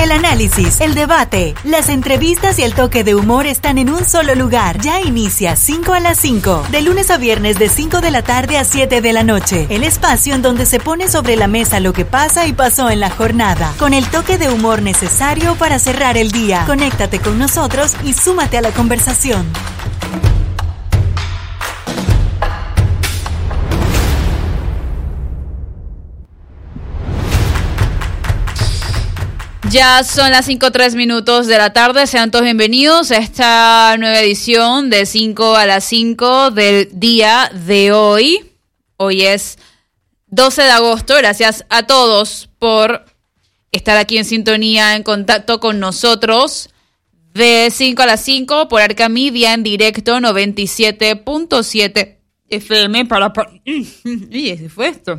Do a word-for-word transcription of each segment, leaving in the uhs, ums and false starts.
El análisis, el debate, las entrevistas y el toque de humor están en un solo lugar. Ya inicia cinco a las cinco, de lunes a viernes de cinco de la tarde a siete de la noche. El espacio en donde se pone sobre la mesa lo que pasa y pasó en la jornada, con el toque de humor necesario para cerrar el día. Conéctate con nosotros y súmate a la conversación. Ya son las cinco tres minutos de la tarde, sean todos bienvenidos a esta nueva edición de cinco a las cinco del día de hoy. Hoy es doce de agosto, gracias a todos por estar aquí en sintonía, en contacto con nosotros. De cinco a las cinco por Arca Media en directo noventa y siete punto siete F M para... para ¿Y ese fue esto?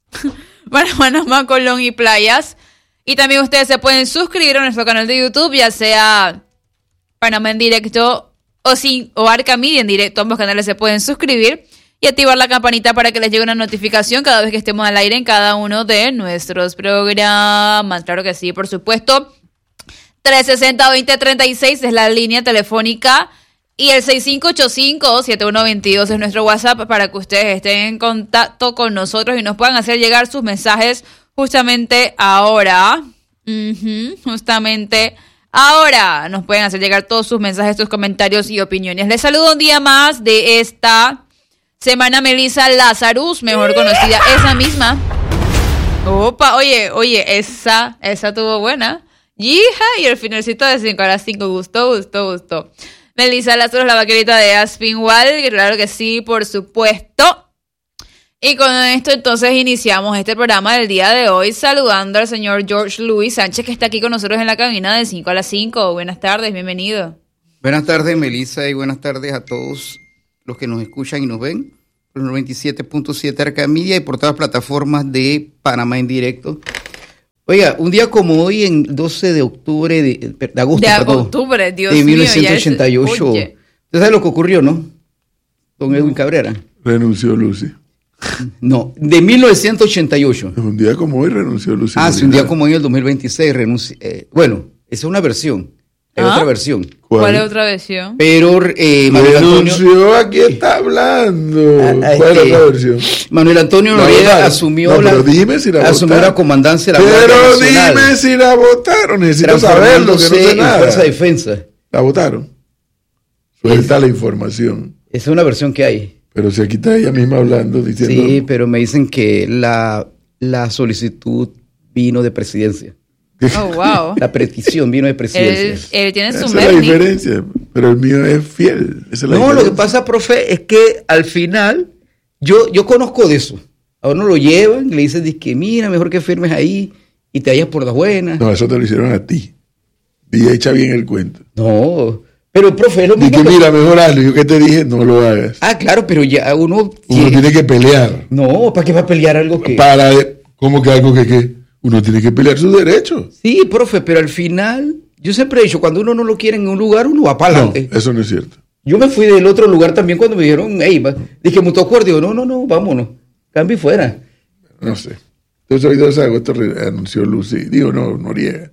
Para Panamá, Colón y Playas. Y también ustedes se pueden suscribir a nuestro canal de YouTube, ya sea Panamá en directo o, sin, o Arca Media en directo. Ambos canales se pueden suscribir y activar la campanita para que les llegue una notificación cada vez que estemos al aire en cada uno de nuestros programas. Claro que sí, por supuesto. trescientos sesenta, veinte treinta y seis es la línea telefónica y el seis cinco ocho cinco, siete uno dos dos es nuestro WhatsApp para que ustedes estén en contacto con nosotros y nos puedan hacer llegar sus mensajes justamente ahora. Uh-huh, justamente ahora nos pueden hacer llegar todos sus mensajes, sus comentarios y opiniones. Les saludo un día más de esta semana Melissa Lazarus, mejor conocida, esa misma. Opa, oye, oye, esa, esa tuvo buena. Yija, y el finalcito de cinco a las cinco, gustó, gustó, gustó. Melissa Lazarus, la vaquerita de Aspinwall, claro que sí, por supuesto. Y con esto entonces iniciamos este programa del día de hoy saludando al señor George Luis Sánchez, que está aquí con nosotros en la cabina de cinco a las cinco. Buenas tardes, bienvenido. Buenas tardes, Melissa, y buenas tardes a todos los que nos escuchan y nos ven por el noventa y siete punto siete Arca Media y por todas las plataformas de Panamá en directo. Oiga, un día como hoy, en doce de octubre, de, de agosto, de perdón, octubre, Dios de mío, mil novecientos ochenta y ocho. Ya es, ¿Usted sabe lo que ocurrió, no? Don Edwin Cabrera. Renunció Lucy. No, de mil novecientos ochenta y ocho. Un día como hoy renunció Lucy. Ah, sí, un día como hoy, en el dos mil veintiséis, renunció. Eh, bueno, esa es una versión. Hay ¿Ah? otra versión. ¿Cuál? ¿Cuál es otra versión? Pero eh, Manuel renunció, Antonio... ¿a quién está hablando? Ah, ¿Cuál este, es la otra versión? Manuel Antonio Noriega asumió, no, la, dime si la, asumió la comandancia de la Pero Guardia Nacional. dime si la votaron. Necesito saberlo, que no sé nada. Fuerza de Defensa. ¿La votaron? Suelta es, la información. Esa es una versión que hay. Pero si aquí está ella misma hablando, diciendo... Sí, pero me dicen que la, la solicitud vino de presidencia. Oh, wow. La petición vino de presidencia. Él, él tiene su Esa es la diferencia, pero el mío es fiel. Esa es la no, diferencia. lo que pasa, profe, es que al final, yo, yo conozco de eso. A uno lo llevan, le dicen, que mira, mejor que firmes ahí y te vayas por las buenas. No, eso te lo hicieron a ti. Y echa bien el cuento. No, pero profe, es lo mismo. Y que que... mira, mejor hazlo. Yo que te dije, no lo hagas. Ah, claro, pero ya uno... Uno tiene que pelear. No, ¿para qué va a pelear algo que...? Para, ¿cómo que algo que qué? Uno tiene que pelear sus derechos. Sí, profe, pero al final, yo siempre he dicho, cuando uno no lo quiere en un lugar, uno va para adelante. No, eso no es cierto. Yo me fui del otro lugar también cuando me dijeron, hey, va. Dije, mutuo acuerdo. Digo, no, no, no, vámonos. Cambio fuera. No sé. Entonces, hoy dos de agosto anunció Lucy. Digo, no, Noriega.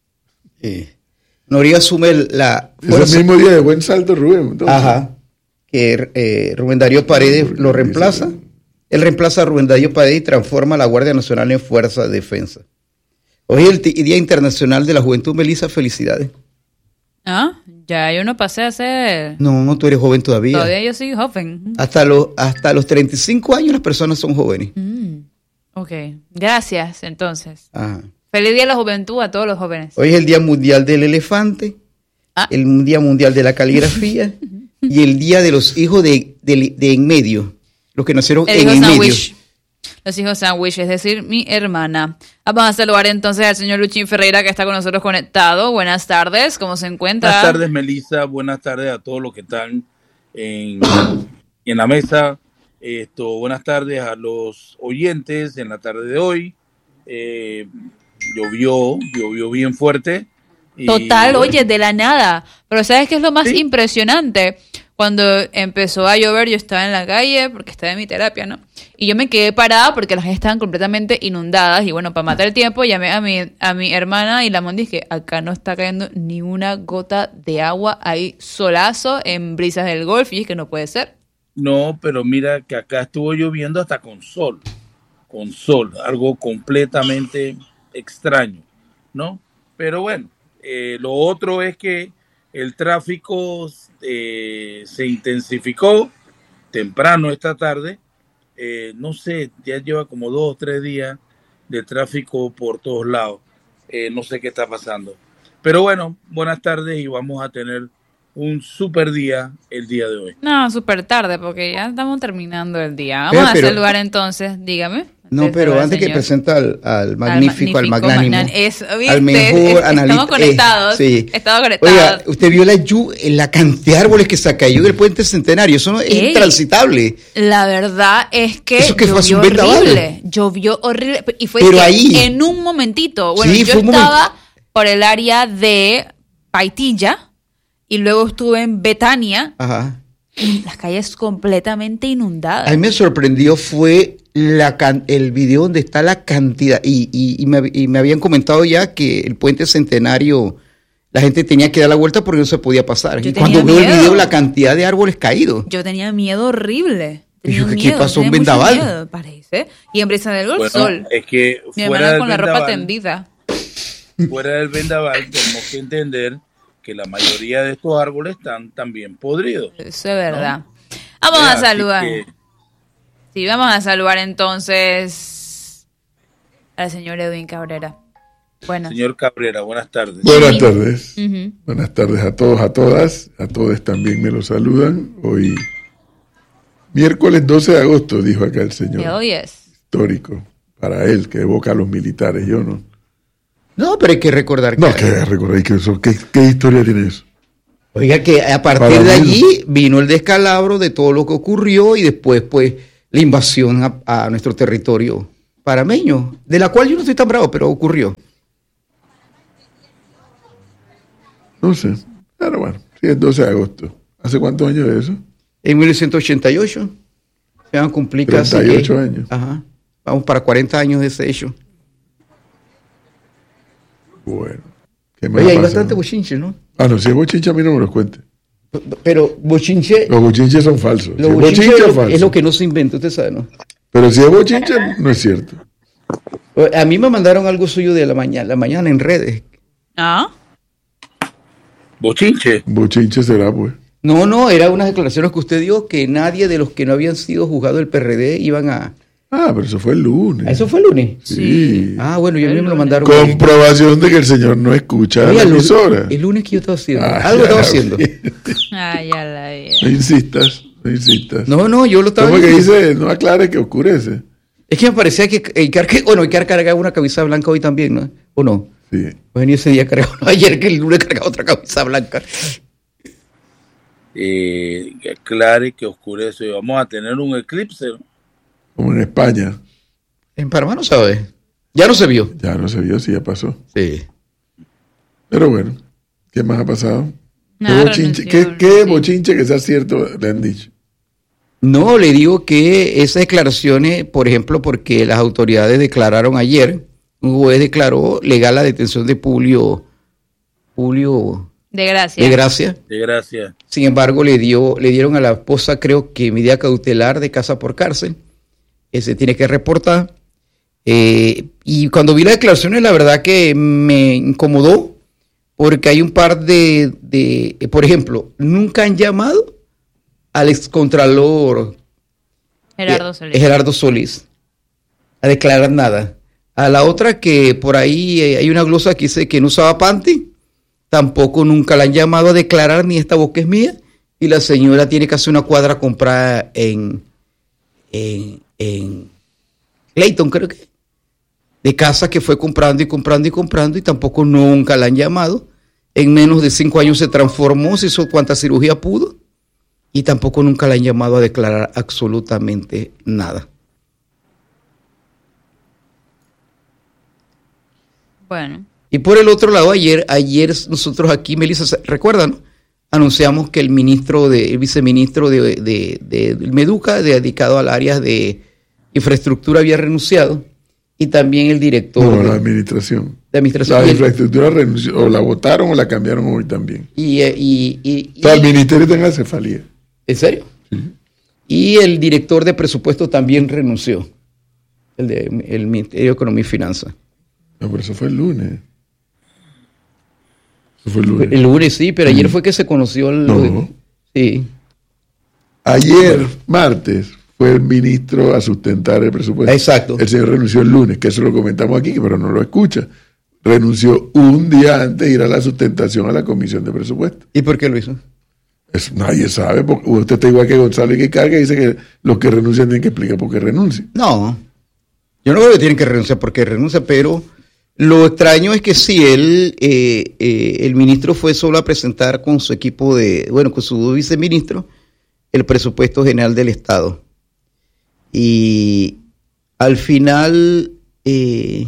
Sí. Noriega asume la fuerza. Ese mismo día de Buen Salto, Rubén. Entonces. Ajá. Que eh, Rubén Darío Paredes lo reemplaza. Él reemplaza a Rubén Darío Paredes y transforma a la Guardia Nacional en Fuerza de Defensa. Hoy es el t- Día Internacional de la Juventud. Melissa, felicidades. Ah, ya yo no pasé a ser... No, no, tú eres joven todavía. Todavía yo soy joven. Hasta los, hasta los treinta y cinco años las personas son jóvenes. Mm, ok, gracias entonces. Ajá. Feliz Día de la Juventud a todos los jóvenes. Hoy es el Día Mundial del Elefante, ah. el Día Mundial de la Caligrafía y el Día de los hijos de, de, de en medio. Los que nacieron el en el medio. Los hijos sándwich, es decir, mi hermana. Vamos a saludar entonces al señor Luchín Ferreira, que está con nosotros conectado. Buenas tardes, ¿cómo se encuentra? Buenas tardes, Melissa. Buenas tardes a todos los que están en, en la mesa. Esto, buenas tardes a los oyentes en la tarde de hoy. Eh, llovió, llovió bien fuerte. Y, Total, oye, de la nada. Pero ¿sabes qué es lo más ¿sí? impresionante? cuando empezó a llover, yo estaba en la calle porque estaba en mi terapia, ¿no? Y yo me quedé parada porque las calles estaban completamente inundadas. Y bueno, para matar el tiempo, llamé a mi, a mi hermana y la mondí que acá no está cayendo ni una gota de agua. Hay solazo en brisas del Golf y es que no puede ser. No, pero mira que acá estuvo lloviendo hasta con sol. Con sol, algo completamente extraño, ¿no? Pero bueno, eh, lo otro es que el tráfico eh, se intensificó temprano esta tarde. Eh, no sé, ya lleva como dos o tres días de tráfico por todos lados. Eh, no sé qué está pasando. Pero bueno, buenas tardes y vamos a tener un super día el día de hoy. No, súper tarde porque ya estamos terminando el día. Vamos Pero, a pero, saludar entonces, dígame. No, pero antes que presenta al, al magnífico, al, al magnánimo, magnan, eso, ¿viste? al mejor analista. Estamos conectados. Eh, sí. Estamos conectados. Oiga, usted vio la, llu- la cantidad de árboles que se cayó del puente Centenario. Eso no es Ey, intransitable. La verdad es que eso que llovió fue un horrible. Llovió horrible. Y fue pero que ahí, en un momentito. Bueno, sí, yo estaba por el área de Paitilla y luego estuve en Betania. Ajá. Y las calles completamente inundadas. A mí me sorprendió fue la can- el video donde está la cantidad, y, y, y, me, y me habían comentado ya que el puente Centenario, la gente tenía que dar la vuelta porque no se podía pasar. Yo y cuando miedo. veo el video, la cantidad de árboles caídos. Yo tenía miedo horrible. Y Tenía yo, ¿qué miedo, pasó? ¿Un tenía mucho vendaval? miedo, parece. Y en Brisa del Golf, Bueno, sol. es que Mi fuera hermana del con la ropa vendaval, tendida. fuera del vendaval, tenemos que entender que la mayoría de estos árboles están también podridos. Eso es verdad. ¿No? Vamos Vea, a saludar. que... Sí, vamos a saludar entonces al señor Edwin Cabrera. Bueno. Señor Cabrera, buenas tardes. Buenas tardes. Uh-huh. Buenas tardes a todos, a todas. A todos también me lo saludan. Hoy, miércoles doce de agosto, dijo acá el señor. Oh, yes. Histórico. Para él, que evoca a los militares. Yo no. No, pero hay que recordar que... No, que recordar que eso. ¿Qué, qué historia tiene eso? Oiga, que a partir Para de mí, allí vino el descalabro de todo lo que ocurrió y después, pues, la invasión a, a nuestro territorio parameño, de la cual yo no estoy tan bravo, pero ocurrió. No sé. Pero bueno, sí, es doce de agosto. ¿Hace cuántos años de eso? En mil novecientos ochenta y ocho se van a cumplir casi... treinta y ocho años. Ajá. Vamos para cuarenta años de ese hecho. Bueno. ¿Qué más Oye, ha hay pasado? bastante bochinche, ¿no? Ah, no, si es bochinche a mí no me los cuente. Pero bochinche... Los bochinches son falsos. Lo Si es bochinche bochinche es es lo, falso. es lo que no se inventa, usted sabe, ¿no? Pero si es bochinche, no es cierto. A mí me mandaron algo suyo de la mañana, la mañana en redes. ¿Ah? Bochinche. Bochinche será, pues. No, no, eran unas declaraciones que usted dio que nadie de los que no habían sido juzgados del P R D iban a... Ah, pero eso fue el lunes. ¿Eso fue el lunes? Sí. Ah, bueno, yo a mí me lo lunes. mandaron. Comprobación de que el señor no escucha Oiga, la el, lunes, emisora. el lunes que yo estaba haciendo. Ah, Algo ya, estaba haciendo. Ay, ya la vi. No insistas, no insistas. No, no, yo lo estaba ¿Cómo que viendo. dice? No aclare que oscurece. Es que me parecía que Icar, que bueno, Icar cargaba una camisa blanca hoy también, ¿no? ¿O no? Sí. Pues ni ese día cargaba, no, ayer que el lunes cargaba otra camisa blanca. Eh, que aclare que oscurece. Vamos a tener un eclipse, ¿no? Como en España. En Panamá no sabe. Ya no se vio. Ya no se vio, sí, ya pasó. Sí. Pero bueno, ¿qué más ha pasado? Nada, ¿Qué bochinche, renunció, ¿qué, qué sí. bochinche que sea cierto le han dicho? No, le digo que esas declaraciones, por ejemplo, porque las autoridades declararon ayer, un juez declaró legal la detención de Publio, Publio De gracia. de Gracia. De gracia. Sin embargo, le dio, le dieron a la esposa, creo que medida cautelar de casa por cárcel. Ese tiene que reportar. Eh, y cuando vi las declaraciones, la verdad que me incomodó, porque hay un par de, de eh, por ejemplo, nunca han llamado al excontralor Gerardo eh, Solís. Gerardo Solís a declarar nada. A la otra que por ahí eh, hay una glosa que dice que no usaba panty, tampoco nunca la han llamado a declarar, ni esta boca es mía, y la señora tiene que hacer una cuadra comprada en, en, en Clayton, creo que, de casa que fue comprando y comprando y comprando, y tampoco nunca la han llamado. En menos de cinco años se transformó, se hizo cuanta cirugía pudo, y tampoco nunca la han llamado a declarar absolutamente nada. Bueno. Y por el otro lado, ayer, ayer nosotros aquí, Melissa, ¿recuerdan? ¿No? anunciamos que el ministro, de, el viceministro de, de, de, de Meduca, dedicado al área de infraestructura, había renunciado, y también el director. No, de la administración. De administración. La infraestructura renunció, o la votaron o la cambiaron hoy también. Y, y, y, o sea, y, el ministerio está en acefalía. ¿En serio? Sí. Y el director de presupuesto también renunció. El, de, el Ministerio de Economía y Finanzas. No, pero eso fue el lunes. Eso fue el lunes. El lunes, sí, pero ayer fue que se conoció el... No. Sí. Ayer, bueno. martes, fue el ministro a sustentar el presupuesto. Exacto. El señor renunció el lunes, que eso lo comentamos aquí, pero no lo escucha. Renunció un día antes de ir a la sustentación a la comisión de presupuesto. ¿Y por qué lo hizo? Eso nadie sabe, porque usted está igual que Gonzalo y que Carga, dice que los que renuncian tienen que explicar por qué renuncian. No, yo no creo que tienen que renunciar porque renuncia, pero lo extraño es que sí, él, eh, eh, el ministro fue solo a presentar con su equipo de, bueno, con su viceministro, el presupuesto general del Estado. Y al final eh,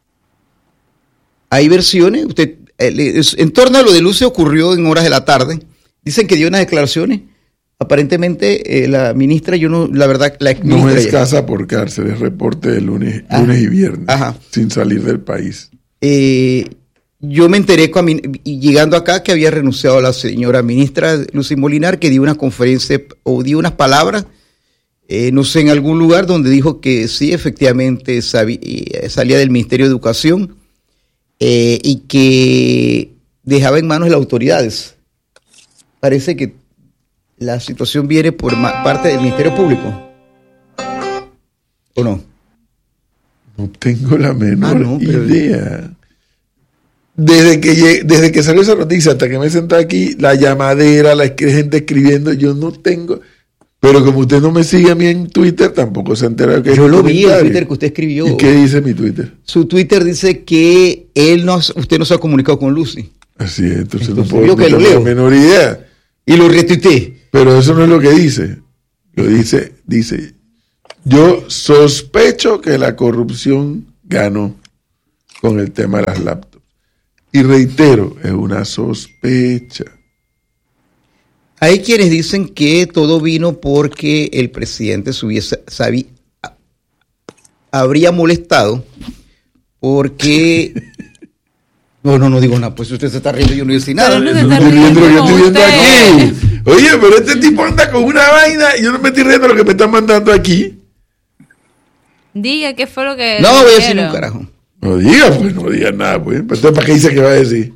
hay versiones, usted, eh, en torno a lo de Luce ocurrió en horas de la tarde, dicen que dio unas declaraciones. Aparentemente, eh, la ministra, yo no, la verdad, la ex No es casa por cárcel, es reporte de lunes, ah, lunes y viernes, ajá. sin salir del país. Eh, yo me enteré, cuando, llegando acá, que había renunciado la señora ministra Lucy Molinar, que dio una conferencia o dio unas palabras, eh, no sé, en algún lugar donde dijo que sí, efectivamente sabía, salía del Ministerio de Educación eh, y que dejaba en manos de las autoridades. Parece que la situación viene por parte del Ministerio Público. ¿O no? No tengo la menor ah, no, pero... idea. Desde que, llegué, desde que salió esa noticia hasta que me senté aquí, la llamadera, la gente escribiendo, yo no tengo... Pero como usted no me sigue a mí en Twitter, tampoco se entera de que... Yo lo vi en Twitter que usted escribió. ¿Y qué dice mi Twitter? Su Twitter dice que él no, usted no se ha comunicado con Lucy. Así es, entonces, entonces no puedo yo que lo leo. La menor idea. Y lo retuiteé. Pero eso no es lo que dice. Lo dice, dice, yo sospecho que la corrupción ganó con el tema de las laptops. Y reitero, es una sospecha. Hay quienes dicen que todo vino porque el presidente se hubiese, sabí, habría molestado porque... No, no, no digo nada, pues usted se está riendo, yo no digo nada. No, no estoy riendo, yo estoy viendo aquí. Oye, pero este tipo anda con una vaina y yo no me estoy riendo de lo que me están mandando aquí. Diga, ¿qué fue lo que... No voy a decir un carajo. No diga, pues, no diga nada, pues. Entonces, ¿para qué dice que va a decir?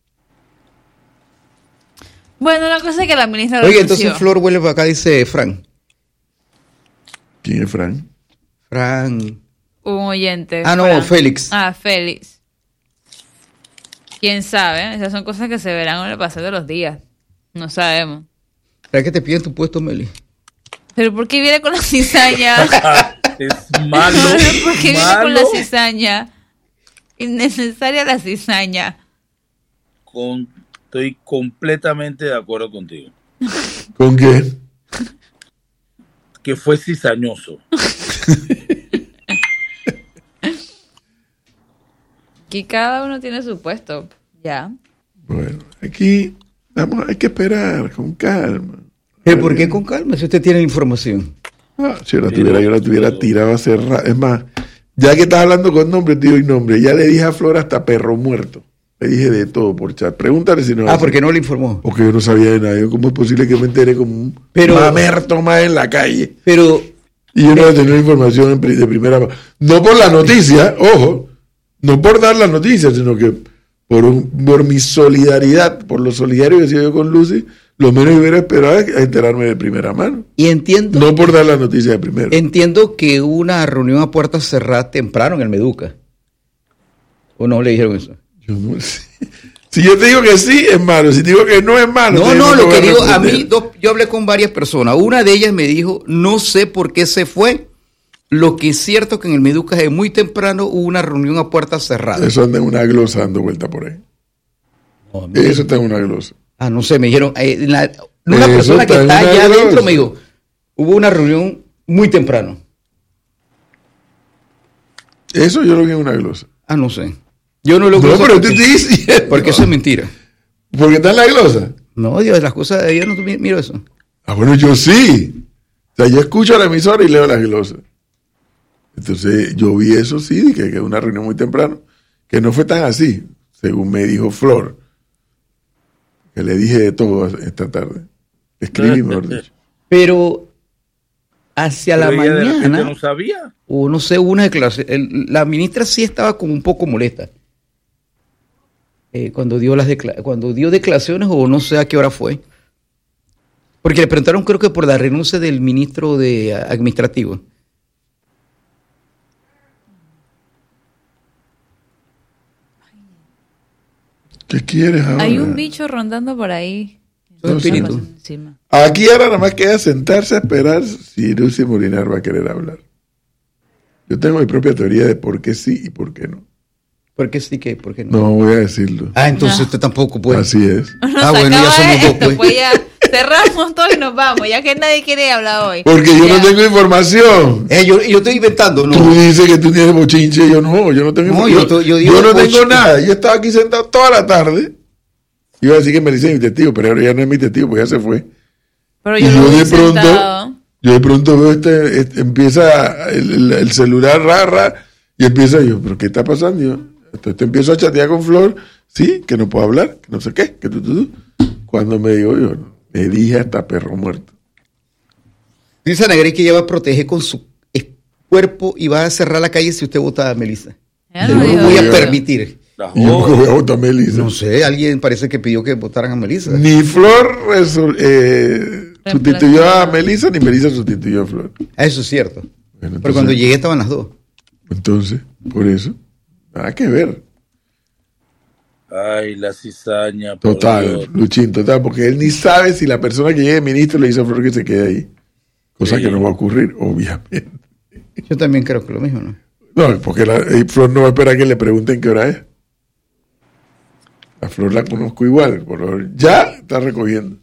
Bueno, la cosa es que la ministra... Oye, renunció. Entonces Flor vuelve para acá, dice Fran. ¿Quién es Fran? Fran. Un oyente. Ah, no, Fran. Félix. Ah, Félix. ¿Quién sabe? Esas son cosas que se verán con el pasar de los días. No sabemos. ¿Para qué te piden tu puesto, Meli? ¿Pero por qué viene con la cizaña? Es malo. ¿Por qué malo. viene con la cizaña? Innecesaria la cizaña. Con, estoy completamente de acuerdo contigo. ¿Con qué? Que fue cizañoso. Aquí cada uno tiene su puesto, ya. Bueno, aquí vamos, hay que esperar con calma. ¿Eh, ¿Por qué con calma? Si usted tiene información. Ah, si yo la tuviera, yo la tuviera tirada hace rato. Es más, ya que estás hablando con nombre, te doy nombre. Ya le dije a Flor hasta perro muerto. Le dije de todo por chat. Pregúntale si no. Ah, porque no le informó. Porque yo no sabía de nada. ¿Cómo es posible que me entere como un pero, mamerto más en la calle? Pero. Y yo no voy a tener información de primera mano. No por la noticia, ojo. No por dar la noticia, sino que por, un, por mi solidaridad, por lo solidario que he sido yo con Lucy, lo menos que hubiera esperado es enterarme de primera mano. Y entiendo... No por dar la noticia de primero. Entiendo que hubo una reunión a puertas cerradas temprano en el Meduca. ¿O no le dijeron eso? Yo no sé. Si yo te digo que sí, es malo. Si te digo que no, es malo. No, no, lo que digo, a mí, dos, yo hablé con varias personas. Una de ellas me dijo, no sé por qué se fue. Lo que es cierto que en el Meduca de muy temprano hubo una reunión a puertas cerradas. Eso anda en una glosa dando vuelta por ahí. No, eso está en una glosa. Ah, no sé, me dijeron, eh, la, una eso persona que está allá glosa. Adentro me dijo, hubo una reunión muy temprano. Eso yo lo vi en una glosa. Ah, no sé. Yo no lo No, pero te estoy diciendo. Porque eso es mentira. Porque está en la glosa. No, Dios, las cosas de Dios no miro eso. Ah, bueno, yo sí. O sea, yo escucho la emisora y leo las glosas. Entonces, yo vi eso, sí, que, que una reunión muy temprano, que no fue tan así, según me dijo Flor, que le dije de todo esta tarde. Escribí, mejor dicho. Pero hacia Pero la ella de mañana, repente no sabía. o no sé, una declaración, la ministra sí estaba como un poco molesta. Eh, cuando dio las decla- cuando dio declaraciones, o no sé a qué hora fue. Porque le preguntaron, creo que por la renuncia del ministro de administrativo. ¿Qué quieres ahora? Hay un bicho rondando por ahí. Un espíritu. Encima. Aquí ahora nada más queda sentarse a esperar si Lucy Molinar va a querer hablar. Yo tengo mi propia teoría de por qué sí y por qué no. ¿Por qué sí que? ¿Por qué no? No voy a decirlo. Ah, entonces No. usted tampoco puede. Así es. Nos Ah, bueno, ya acaba somos dos, esto, pues. pues ya cerramos todo y nos vamos, ya que nadie quiere hablar hoy. Porque yo Ya. no tengo información. Eh, yo, yo estoy inventando, ¿no? Tú dices que tú tienes bochinche, yo no, yo no tengo No, yo, yo to- yo yo digo no tengo bochinche. nada. Yo estaba aquí sentado toda la tarde. Iba a decir que me dice mi testigo, pero ahora ya no es mi testigo, pues ya se fue. Pero Y yo, yo lo vi de pronto, sentado. yo de pronto veo este, este- empieza el, el- el celular rara y empieza yo, ¿pero qué está pasando? Yo, entonces empiezo a chatear con Flor, sí, que no puedo hablar, que no sé qué, que tú, tú, tú. Cuando me digo yo, me dije hasta perro muerto. Dice Negri que ella va a proteger con su es- cuerpo y va a cerrar la calle si usted vota a Melissa. Ella Yo no no dijo lo voy a eso. permitir. La Y yo joven. voy a votar a Melissa. No sé, alguien parece que pidió que votaran a Melissa. Ni Flor resol- eh, sustituyó a Melissa, ni Melissa sustituyó a Flor. Ah, eso es cierto. Bueno, Pero entonces- cuando llegué estaban las dos. Entonces, por eso, nada que ver. Ay, la cizaña. por Total, Dios. Luchín, total, porque él ni sabe si la persona que llegue ministro le dice a Flor que se quede ahí. Cosa Sí. que no va a ocurrir, obviamente. Yo también creo que lo mismo, ¿no? No, porque la, y Flor no va a esperar que le pregunten qué hora es. A Flor la conozco igual, por lo- ya está recogiendo.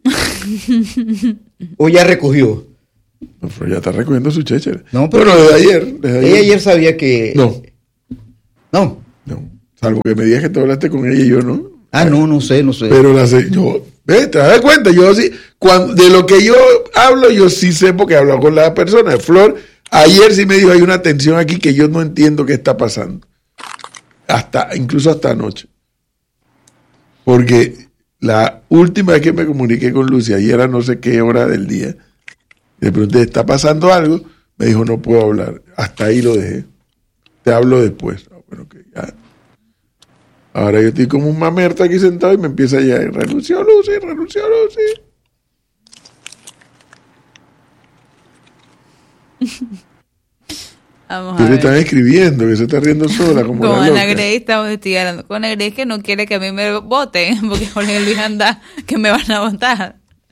O ya recogió. No, Flor ya está recogiendo su chéchera. No, pero- bueno, desde ayer. Desde Ella ayer sabía que... No, No. no. Salvo que me digas que te hablaste con ella y yo no. Ah, no, no sé, no sé. Pero la sé, yo, ve, te das cuenta, yo sí, cuando, de lo que yo hablo, yo sí sé porque he hablado con la persona. Flor, ayer sí me dijo, hay una tensión aquí que yo no entiendo qué está pasando. Hasta, incluso hasta anoche. Porque la última vez que me comuniqué con Lucy, ayer era no sé qué hora del día, de pronto está pasando algo, me dijo, no puedo hablar. Hasta ahí lo dejé. Te hablo después. Ah, bueno, que ya. Ahora yo estoy como un mamerto aquí sentado y me empieza ya, renunció Lucy, renunció Lucy. Vamos a Que le ver. están escribiendo, que se está riendo sola como Con la Ana loca. Grey estamos investigando. Con Ana Grey que no quiere que a mí me voten, porque Jorge Luis anda que me van a votar.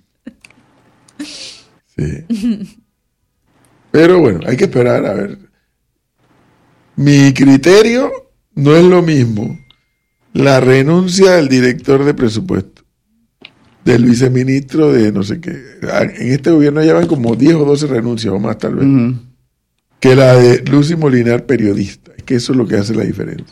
Sí. Pero bueno, hay que esperar a ver. Mi criterio no es lo mismo la renuncia del director de presupuesto, del viceministro de no sé qué. En este gobierno ya van como diez o doce renuncias o más tal vez. Ujú. Que la de Lucy Molinar, periodista. Es que eso es lo que hace la diferencia.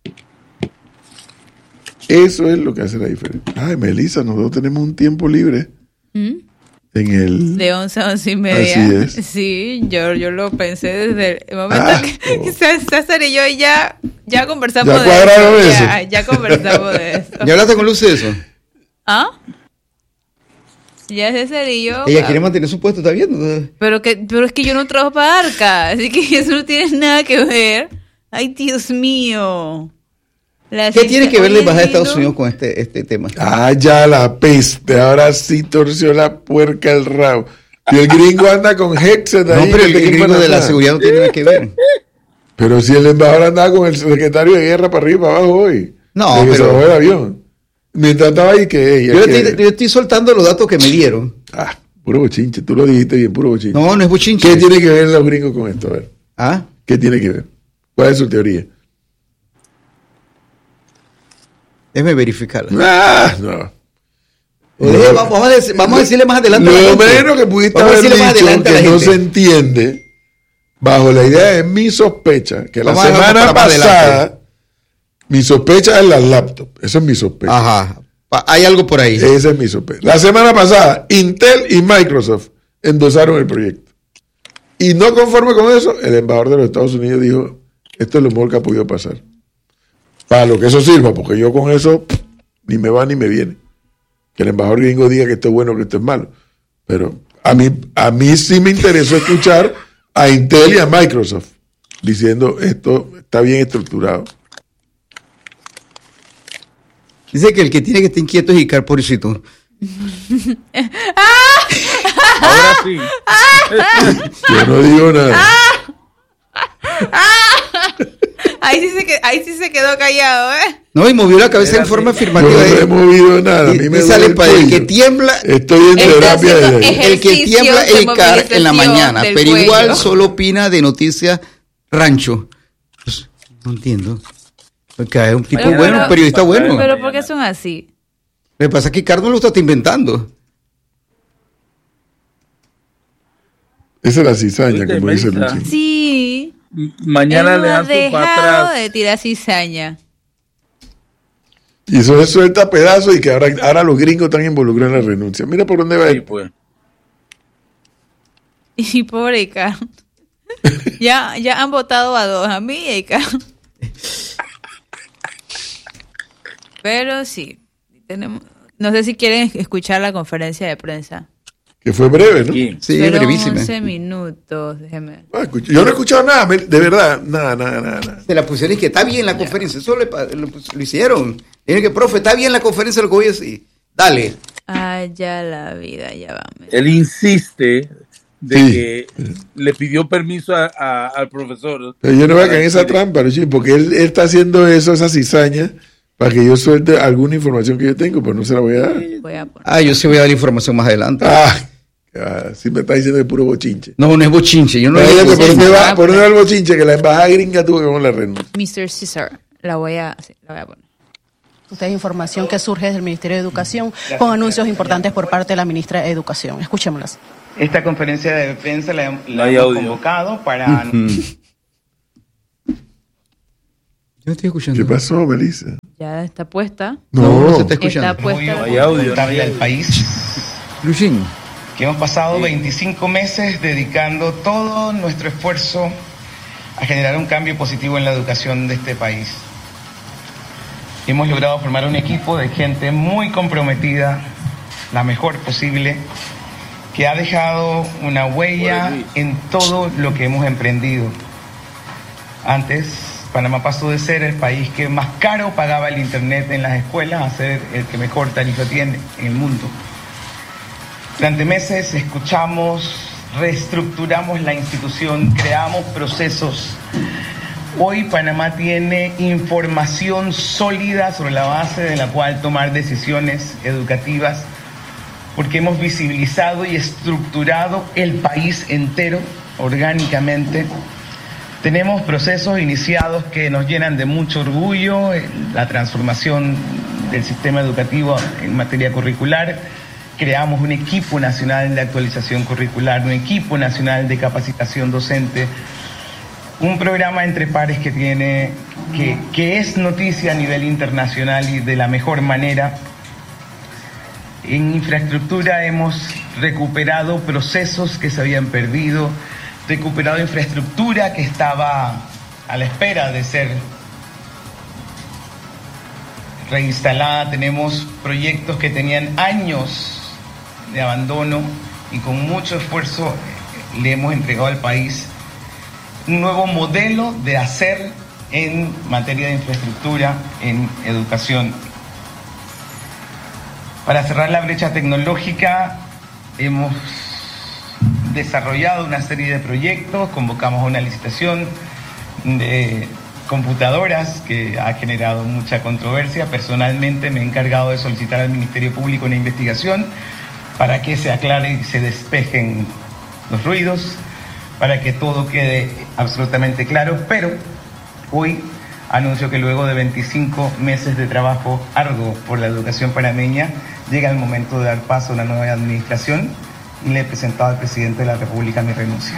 Eso es lo que hace la diferencia. Ay, Melissa, nosotros tenemos un tiempo libre ¿Mm? en el... De once a once y media. Así es. Sí, yo, yo lo pensé desde el momento Ah, que oh. César y yo ya, ya conversamos Ya de cuadraron eso. eso. Ya, ya conversamos de eso. ¿Ya hablaste con Lucy de eso? ¿Ah? Ya César y yo. Ella quiere mantener su puesto, ¿está viendo? Pero que, pero es que yo no trabajo para Arca, así que eso no tiene nada que ver. Ay, Dios mío. La ¿Qué tiene que ver la Oye, embajada de Estados Lilo, Unidos con este, este tema? Ah, ya la peste. Ahora sí torció la puerca el rabo. Y el gringo anda con headset No, ahí. pero el, que te el gringo quitan de la nada. seguridad no tiene nada que ver. Pero si el embajador andaba con el secretario de guerra para arriba y para abajo hoy. No, de que pero- se bajó el avión. Mientras estaba ahí que ella. Yo que- estoy, yo estoy soltando los datos que me dieron. Ah, puro bochinche. Tú lo dijiste bien, puro bochinche. No, no es buchinche. ¿Qué tiene que ver los gringos con esto? A ver. Ah, ¿Qué tiene que ver? ¿Cuál es su teoría? déjeme verificarla. Ah, no. O deje- vamos, a decir- vamos a decirle más adelante. a la Lo gente. menos que pudiste Vamos a haber decirle más dicho adelante a la que no gente. se entiende, bajo la idea de mi sospecha, que Vamos a la dejarlo semana para más pasada, adelante. mi sospecha es la laptop. Esa es mi sospecha. Ajá. Hay algo por ahí. Esa es mi sospecha. La semana pasada, Intel y Microsoft endosaron el proyecto. Y no conforme con eso, el embajador de los Estados Unidos dijo, esto es lo mejor que ha podido pasar. Para lo que eso sirva, porque yo con eso pff, ni me va ni me viene. Que el embajador gringo diga que esto es bueno o que esto es malo. Pero a mí, a mí sí me interesó escuchar a Intel y a Microsoft diciendo esto está bien estructurado. Dice que el que tiene que estar inquieto es Icar, pobrecito. Ahora sí. Yo no digo nada. Ahí sí se quedó, ahí sí se quedó callado, ¿eh? No, y movió la cabeza en forma afirmativa. Yo no he movido nada. A mí me sale duele para el el que cuello. tiembla. Estoy en Está terapia haciendo desde ahí. ejercicio El que tiembla de es Icar en la mañana, movilización pero del igual cuello. solo opina de noticias rancho. Pues, no entiendo. Porque es un tipo Mañana, bueno, un periodista bueno. Pero ¿por qué son así? Lo que pasa es que Icar no lo está inventando. Esa es la cizaña, Oíste, como dice Melissa. Luchín. Sí. M- Mañana Él le no ha dan su para dejado atrás. de tirar cizaña. Y eso es suelta pedazos y que ahora, ahora los gringos están involucrados en la renuncia. Mira por dónde va Sí, esto. pues. Y pobre Icar. ya, ya han votado a dos, a mí y a Icar. Pero sí, tenemos, no sé si quieren escuchar la conferencia de prensa. Que fue breve, ¿no? Sí. Sí, es Fueron brevísima. once minutos, déjeme. Ah, escuché- yo no he escuchado nada, me- de verdad, nada, nada, nada. nada. Se la pusieron y que está bien la conferencia. Eso le pa- lo, lo hicieron. Dijeron que, profe, está bien la conferencia, lo que voy a decir. Dale. Allá la vida, ya vamos. Él insiste de Sí. que le pidió permiso a- a- al profesor. Pero yo no voy a para caer en esa decir- trampa, Luchín, porque él, él está haciendo eso, esa cizaña, para que yo suelte alguna información que yo tengo, pero no se la voy a dar. Voy a poner. Ah, yo sí voy a dar información más adelante. Ah, ah, sí me está diciendo que es puro bochinche. No, no es bochinche. Yo no No, le digo ¿por bochinche. dónde va, por dónde va el bochinche? Que la embajada gringa tuvo que poner la renuncia. mister César, la voy a, sí, la voy a poner. Usted es información que surge del Ministerio de Educación con anuncios importantes por parte de la ministra de Educación. Escuchémoslas. Esta conferencia de prensa la, No la hay hemos audio. convocado para... Yo estoy escuchando. ¿Qué pasó, Melissa? Ya está puesta. No, No, no se está Está escuchando. puesta. Hay audio, contarle hay al audio. país Luchín. que hemos pasado veinticinco meses dedicando todo nuestro esfuerzo a generar un cambio positivo en la educación de este país. Hemos logrado formar un equipo de gente muy comprometida, la mejor posible, que ha dejado una huella en todo lo que hemos emprendido. Antes, Panamá pasó de ser el país que más caro pagaba el Internet en las escuelas a ser el que mejor tarifa tiene en el mundo. Durante meses escuchamos, reestructuramos la institución, creamos procesos. Hoy Panamá tiene información sólida sobre la base de la cual tomar decisiones educativas, porque hemos visibilizado y estructurado el país entero orgánicamente. Tenemos procesos iniciados que nos llenan de mucho orgullo, la transformación del sistema educativo en materia curricular. Creamos un equipo nacional de actualización curricular, un equipo nacional de capacitación docente, un programa entre pares que tiene, que, que es noticia a nivel internacional y de la mejor manera. En infraestructura hemos recuperado procesos que se habían perdido, recuperado infraestructura que estaba a la espera de ser reinstalada. Tenemos proyectos que tenían años de abandono y con mucho esfuerzo le hemos entregado al país un nuevo modelo de hacer en materia de infraestructura, en educación. Para cerrar la brecha tecnológica, hemos desarrollado una serie de proyectos, convocamos una licitación de computadoras que ha generado mucha controversia. Personalmente me he encargado de solicitar al Ministerio Público una investigación para que se aclare y se despejen los ruidos, para que todo quede absolutamente claro, pero hoy anuncio que luego de veinticinco meses de trabajo arduo por la educación panameña, llega el momento de dar paso a una nueva administración y le he presentado al presidente de la República mi renuncia.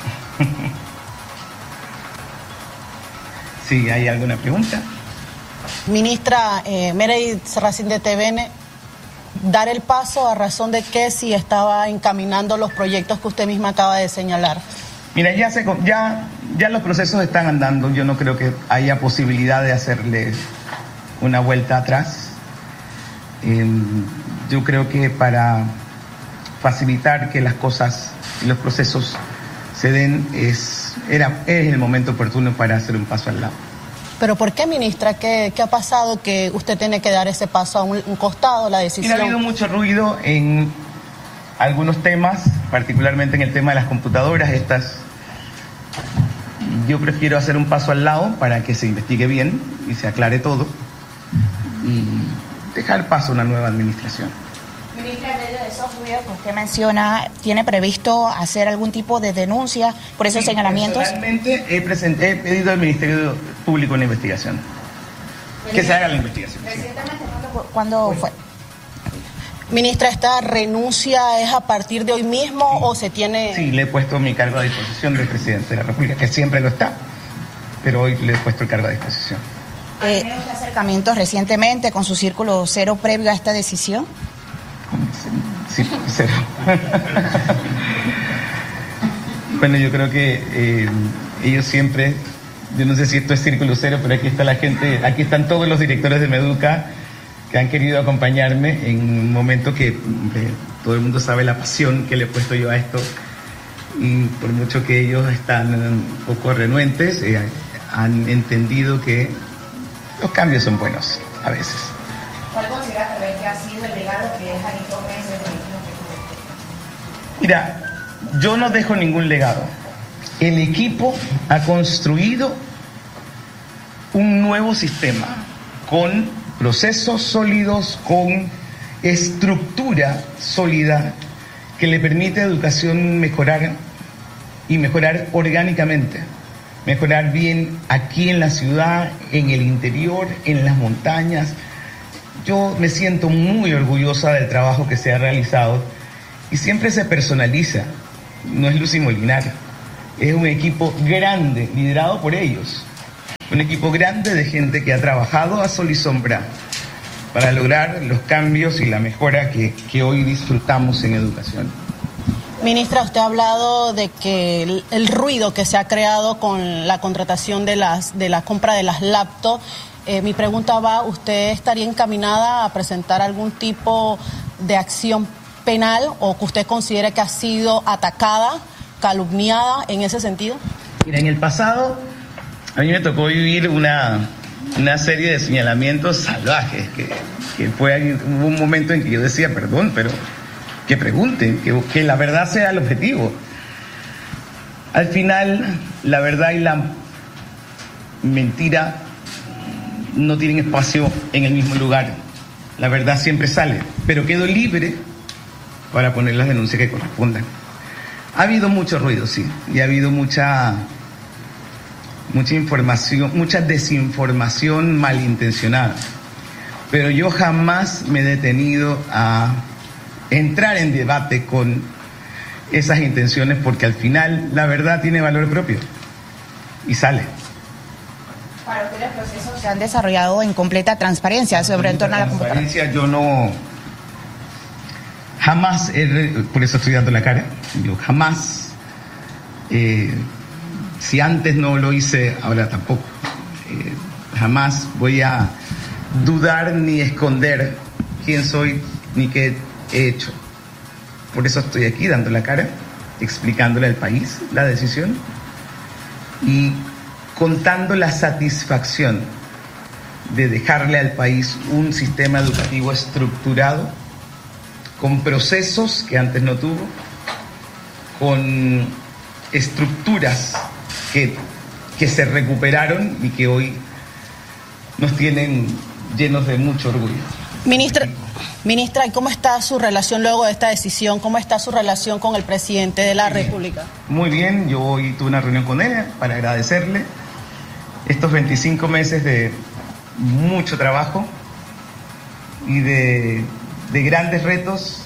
Sí, ¿hay alguna pregunta? Ministra eh, Meredith Serracín de T V N, dar el paso a razón de que si estaba encaminando los proyectos que usted misma acaba de señalar. Mira, ya, se, ya, ya los procesos están andando, yo no creo que haya posibilidad de hacerle una vuelta atrás. Eh, yo creo que para facilitar que las cosas y los procesos se den, es, era, es el momento oportuno para hacer un paso al lado. ¿Pero por qué, ministra? ¿Qué, qué ha pasado que usted tiene que dar ese paso a un, un costado, la decisión? Ha habido mucho ruido en algunos temas, particularmente en el tema de las computadoras. Estas, yo prefiero hacer un paso al lado para que se investigue bien y se aclare todo y dejar paso a una nueva administración. Ministra, en medio de esos ruidos que usted menciona, ¿tiene previsto hacer algún tipo de denuncia por esos sí, señalamientos? Personalmente he, presenté, he pedido al Ministerio Público una investigación. Que se haga la investigación. Recientemente, ¿cuándo sí. fue? Ministra, ¿esta renuncia es a partir de hoy mismo sí. o se tiene...? Sí, le he puesto mi cargo a disposición del Presidente de la República, que siempre lo está, pero hoy le he puesto el cargo a disposición. ¿Ha tenido eh, acercamientos recientemente con su círculo cero previo a esta decisión? Sí, cero. Bueno, yo creo que eh, ellos siempre, yo no sé si esto es círculo cero, pero aquí está la gente, aquí están todos los directores de Meduca que han querido acompañarme en un momento que eh, todo el mundo sabe la pasión que le he puesto yo a esto, y por mucho que ellos están un poco renuentes, eh, han entendido que los cambios son buenos a veces. ¿Cuál considera también que ha sido el legado que deja en estos meses de gobierno? Mira, yo no dejo ningún legado. El equipo ha construido un nuevo sistema con procesos sólidos, con estructura sólida que le permite a educación mejorar y mejorar orgánicamente. Mejorar bien aquí en la ciudad, en el interior, en las montañas. Yo me siento muy orgullosa del trabajo que se ha realizado y siempre se personaliza. No es Lucy Molinar, es un equipo grande, liderado por ellos. Un equipo grande de gente que ha trabajado a sol y sombra para lograr los cambios y la mejora que, que hoy disfrutamos en educación. Ministra, usted ha hablado de que el, el ruido que se ha creado con la contratación de, las, de la compra de las laptops. Eh, mi pregunta va, ¿usted estaría encaminada a presentar algún tipo de acción penal o que usted considere que ha sido atacada, calumniada en ese sentido? Mira, en el pasado a mí me tocó vivir una, una serie de señalamientos salvajes, que, que fue hubo un momento en que yo decía, perdón, pero que pregunten, que, que la verdad sea el objetivo. Al final, la verdad y la mentira no tienen espacio en el mismo lugar. La verdad siempre sale, pero quedo libre para poner las denuncias que correspondan. Ha habido mucho ruido, sí, y ha habido mucha, mucha información, mucha desinformación malintencionada. Pero yo jamás me he detenido a entrar en debate con esas intenciones, porque al final la verdad tiene valor propio y sale. Para usted los procesos se han desarrollado en completa transparencia sobre en torno a la transparencia. Yo no, jamás, he, por eso estoy dando la cara, yo jamás, eh, si antes no lo hice, ahora tampoco, eh, jamás voy a dudar ni esconder quién soy ni qué he hecho. Por eso estoy aquí dando la cara, explicándole al país la decisión y contando la satisfacción de dejarle al país un sistema educativo estructurado, con procesos que antes no tuvo, con estructuras que, que se recuperaron y que hoy nos tienen llenos de mucho orgullo. Ministra, ministra, ¿y cómo está su relación luego de esta decisión? ¿Cómo está su relación con el presidente de la República? Muy bien, yo hoy tuve una reunión con él para agradecerle estos veinticinco meses de mucho trabajo y de, de grandes retos,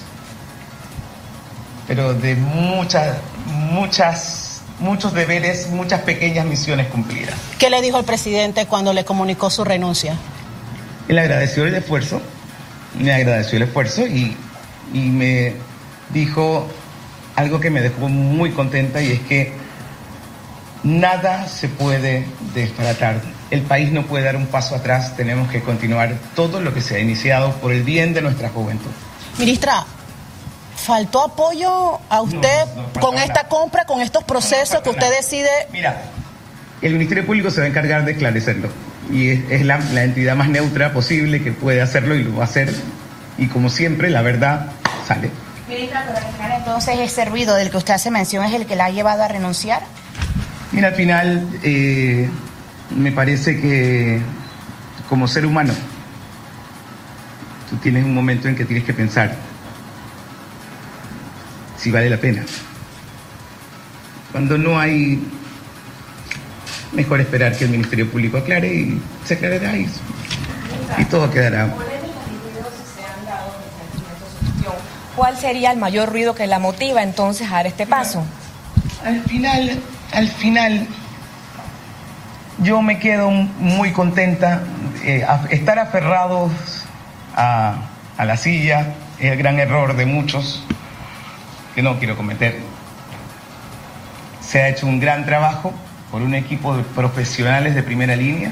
pero de muchas, muchas, muchos deberes, muchas pequeñas misiones cumplidas. ¿Qué le dijo el presidente cuando le comunicó su renuncia? Él agradeció el esfuerzo, me agradeció el esfuerzo y, y me dijo algo que me dejó muy contenta, y es que nada se puede desbaratar. El país no puede dar un paso atrás, tenemos que continuar todo lo que se ha iniciado por el bien de nuestra juventud. Ministra, ¿faltó apoyo a usted no, no con esta nada. compra, con estos procesos no que usted nada. decide? Mira, el Ministerio Público se va a encargar de esclarecerlo, y es, es la, la entidad más neutra posible que puede hacerlo, y lo va a hacer, y como siempre la verdad sale. Ministra, pero al final entonces ese ruido del que usted hace mención es el que la ha llevado a renunciar. Mira, al final eh, me parece que como ser humano tú tienes un momento en que tienes que pensar si vale la pena. Cuando no hay, mejor esperar que el Ministerio Público aclare, y se aclarará y, y todo quedará. ¿Cuál sería el mayor ruido que la motiva entonces a dar este paso? Al final, al final, yo me quedo muy contenta. Eh, estar aferrados a, a la silla es el gran error de muchos, que no quiero cometer. Se ha hecho un gran trabajo por un equipo de profesionales de primera línea,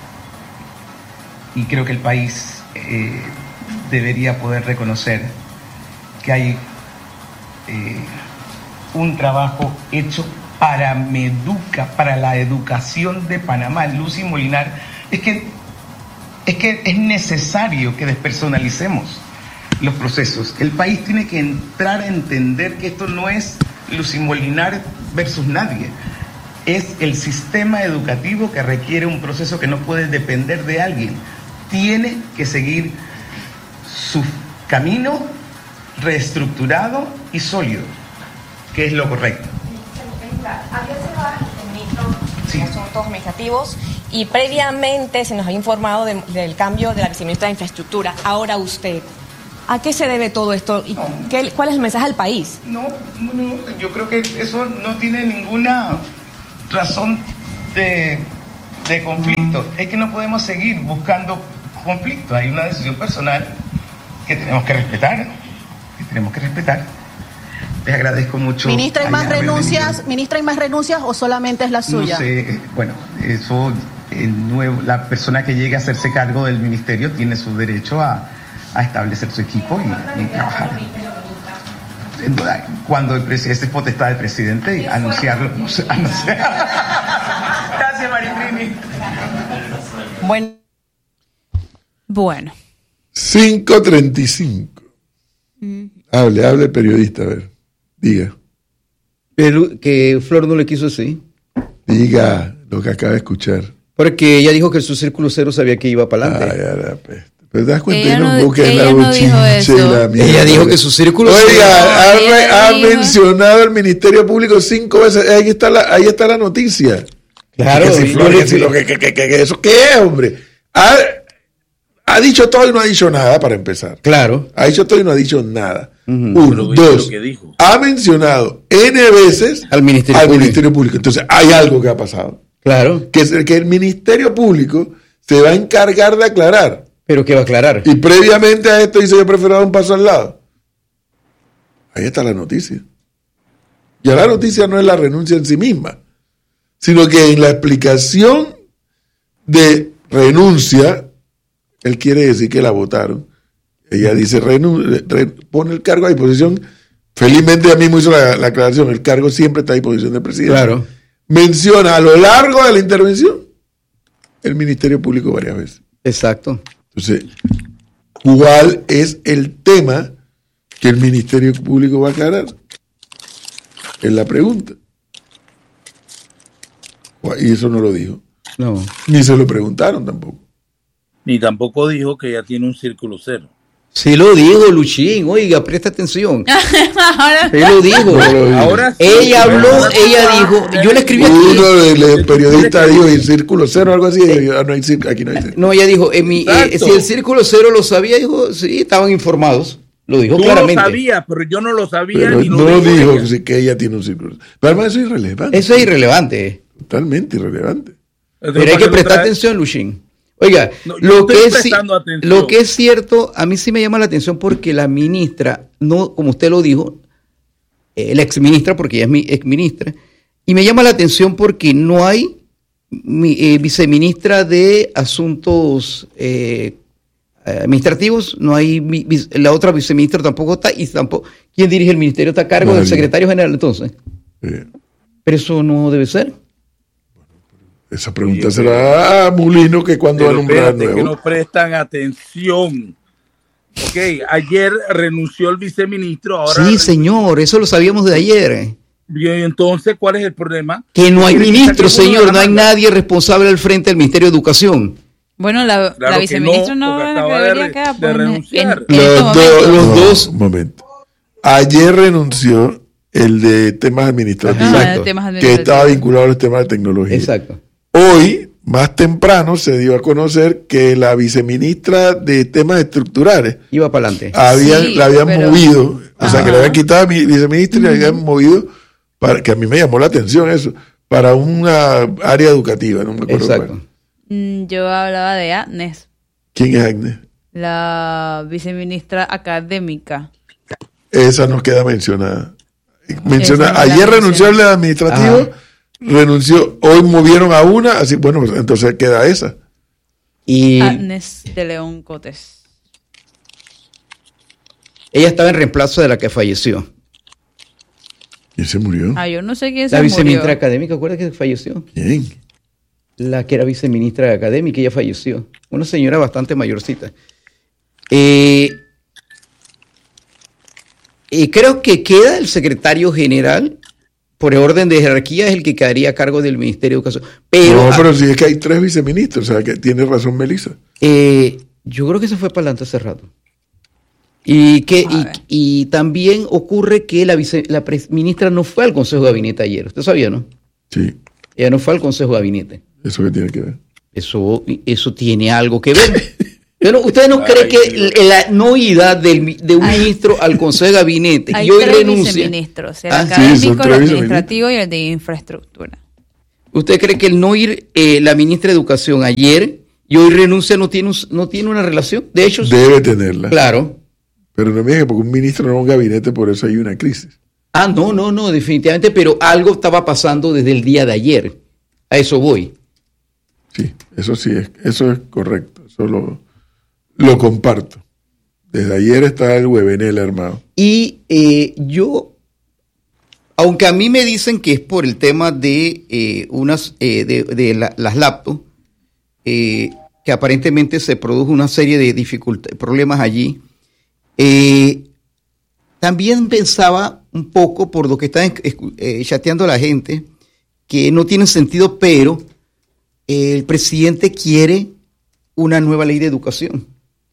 y creo que el país eh, debería poder reconocer que hay eh, un trabajo hecho para Meduca, para la educación de Panamá. Lucy Molinar, es que, es que es necesario que despersonalicemos los procesos. El país tiene que entrar a entender que esto no es Lucy Molinar versus nadie. Es el sistema educativo que requiere un proceso que no puede depender de alguien. Tiene que seguir su camino reestructurado y sólido, que es lo correcto. Ayer se va el ministro de Asuntos Administrativos, y previamente se nos ha informado de, del cambio de la viceministra de Infraestructura. Ahora usted, ¿a qué se debe todo esto? ¿Y no. qué, cuál es el mensaje al país? No, no, yo creo que eso no tiene ninguna razón de, de conflicto. Es que no podemos seguir buscando conflicto. Hay una decisión personal que tenemos que respetar. Tenemos que respetar. Les agradezco mucho. Ministra, ¿hay más renuncias? Ministra, ¿hay más renuncias o solamente es la suya? No sé, bueno, eso, el nuevo, la persona que llegue a hacerse cargo del ministerio tiene su derecho a, a establecer su equipo y, y trabajar. Cuando el presidente es potestad del presidente, y anunciarlo. No sé, anunciar. Gracias, Maritrini. Bueno. Bueno. cinco treinta y cinco. Mm. Hable, hable el periodista, a ver, diga. Pero que Flor no le quiso así. Diga lo que acaba de escuchar. Porque ella dijo que su círculo cero sabía que iba para adelante. Ay, ahora, pues. Pero te das cuenta, ella no, no, busques ella la no bochinche dijo eso. y la mierda. Ella dijo que su círculo cero. Oiga, ha, ella ha dijo... mencionado el Ministerio Público cinco veces. Ahí está la, ahí está la noticia. Claro. Que si Flor, que si lo que, que, que, que eso qué es, hombre. Ha, ha dicho todo y no ha dicho nada, para empezar. Claro. Ha dicho todo y no ha dicho nada. Uh-huh. Uno, Pero dos. que dijo. Ha mencionado N veces al Ministerio, al Público. Ministerio Público. Entonces, hay algo que ha pasado. Claro. Que, es el, que el Ministerio Público se va a encargar de aclarar. ¿Pero qué va a aclarar? Y previamente a esto dice: yo prefiero dar un paso al lado. Ahí está la noticia. Ya la noticia no es la renuncia en sí misma, sino que en la explicación de renuncia, él quiere decir que la votaron. Ella dice, renun- re- pone el cargo a disposición. Felizmente a mí me hizo la, la aclaración, el cargo siempre está a disposición del presidente. Claro. Menciona a lo largo de la intervención el Ministerio Público varias veces. Exacto. Entonces, ¿cuál es el tema que el Ministerio Público va a aclarar? Es la pregunta. Y eso no lo dijo. No. Ni se lo preguntaron tampoco. Ni tampoco dijo que ella tiene un círculo cero. Sí lo dijo, Luchín. Oiga, presta atención. Ahora... Sí lo dijo. No lo dijo. Ahora sí, ella habló, ahora ella sí. dijo, yo le escribí aquí. Uno de los periodistas dijo, ¿y círculo cero o algo así? Y yo, no hay círculo, aquí no hay círculo. No, ella dijo, en mi, eh, si el círculo cero lo sabía, dijo, sí, estaban informados. Lo dijo Tú claramente. lo sabías, pero yo no lo sabía. Pero ni lo no dijo dijo ella. que, sí, que ella tiene un círculo. Pero además eso es irrelevante. Eso es irrelevante. Totalmente irrelevante. Entonces, Pero hay ¿para que qué lo prestar traes? atención, Luchín. Oiga, No, yo lo, estoy que es, prestando atención. lo que es cierto, a mí sí me llama la atención porque la ministra, no, como usted lo dijo, eh, la exministra, porque ella es mi exministra, y me llama la atención porque no hay mi, eh, viceministra de Asuntos eh, Administrativos, no hay mi, la otra viceministra tampoco está, y tampoco, ¿quién dirige el ministerio? Está a cargo Nadie. del secretario general entonces. Sí. Pero eso no debe ser. Esa pregunta sí, será a Mulino que cuando va a nombrar nuevo. Que no prestan atención. Ok, ayer renunció el viceministro. Ahora sí, renunció. Señor, eso lo sabíamos de ayer. Bien, entonces, ¿cuál es el problema? Que no hay ministro, señor, no hay manda? nadie responsable al frente del Ministerio de Educación. Bueno, la, claro la viceministra no, no no debería de, quedar, de pues, renunciar. En, en los, este do, los no, dos. Un momento. Ayer renunció el de temas administrativos, Ajá, de temas administrativos, que estaba vinculado a los temas de tecnología. Exacto. Hoy, más temprano, se dio a conocer que la viceministra de temas estructurales iba para adelante. Habían, sí, la habían pero... movido, o Ajá. sea, que le habían quitado a mi viceministra y la habían movido, para, que a mí me llamó la atención eso, para una área educativa, no me acuerdo Exacto. Mm, Yo hablaba de Agnes. ¿Quién es Agnes? La viceministra académica. Esa no queda mencionada. Menciona, Esa no ayer la renunció el administrativo, Ajá. renunció, hoy movieron a una, así, bueno, pues entonces queda esa. Y Agnes de León Cotes. ella estaba en reemplazo de la que falleció. ¿Quién se murió? Ah, yo no sé quién La se viceministra murió. académica, ¿acuerdas que falleció? ¿Quién? La que era viceministra académica, ella falleció. Una señora bastante mayorcita. Eh, y creo que queda el secretario general, por orden de jerarquía, es el que quedaría a cargo del Ministerio de Educación. Pero, No, pero si es que hay tres viceministros, o sea, que tiene razón Melissa. eh, yo creo que se fue para adelante hace rato. Y, que, A ver. y, y también ocurre que la, vice, la pre- ministra no fue al Consejo de Gabinete ayer. Usted sabía, ¿no? Sí, Ella no fue al Consejo de Gabinete. eso que tiene que ver. Eso, eso tiene algo que ver. Pero ¿usted no cree que la no ida del, de un Hay- ministro al Consejo de Gabinete Hay y hoy tres renuncia? viceministros, el Ah, sí, académico, son el tres administrativo y el de infraestructura. ¿Usted cree que el no ir eh, la ministra de Educación ayer y hoy renuncia no tiene, un- no tiene una relación? De hecho, Debe tenerla. claro. Pero no me diga que porque un ministro no es un gabinete, por eso hay una crisis. Ah, no, no, no, definitivamente, pero algo estaba pasando desde el día de ayer. A eso voy. Sí, eso sí, es, eso es correcto. Eso lo, lo comparto. Desde ayer está el Webenel armado. Y eh, yo, aunque a mí me dicen que es por el tema de eh, unas eh, de, de la- las laptops, eh, que aparentemente se produjo una serie de dificultades, problemas allí. Eh, también pensaba un poco por lo que está eh, chateando la gente, que no tiene sentido, pero eh, el presidente quiere una nueva ley de educación.